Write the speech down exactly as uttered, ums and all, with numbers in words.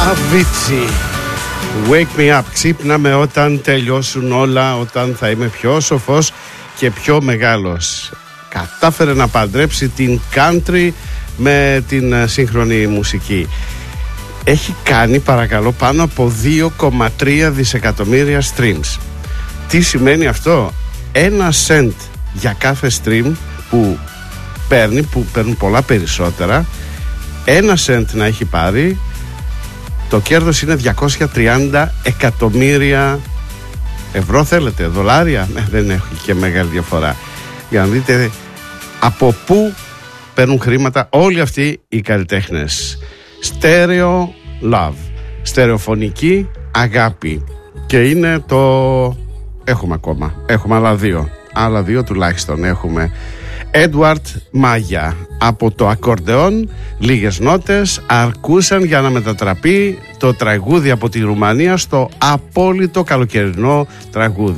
Avicii, Wake Me Up. Ξύπνα με όταν τελειώσουν όλα, όταν θα είμαι πιο σοφός και πιο μεγάλος. Κατάφερε να παντρέψει την country με την σύγχρονη μουσική. Έχει κάνει, παρακαλώ, πάνω από δύο κόμμα τρία δισεκατομμύρια streams. Τι σημαίνει αυτό? Ένα cent για κάθε stream που παίρνει, που παίρνουν πολλά περισσότερα. Ένα cent να έχει πάρει, το κέρδος είναι διακόσια τριάντα εκατομμύρια ευρώ. Θέλετε δολάρια? Ναι, δεν έχει και μεγάλη διαφορά. Για να δείτε από πού παίρνουν χρήματα όλοι αυτοί οι καλλιτέχνες. Stereo Love, στερεοφωνική αγάπη. Και είναι το... έχουμε ακόμα, έχουμε άλλα δύο. Άλλα δύο τουλάχιστον έχουμε. Έντουαρντ Μάγια. Από το ακορντεόν λίγες νότες αρκούσαν για να μετατραπεί το τραγούδι από τη Ρουμανία στο απόλυτο καλοκαιρινό τραγούδι.